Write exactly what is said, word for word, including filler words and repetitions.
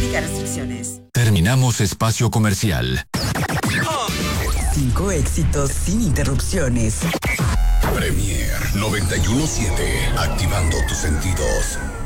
Aplica restricciones. Terminamos espacio comercial. Cinco éxitos sin interrupciones. Premier noventa y uno punto siete. Activando tus sentidos.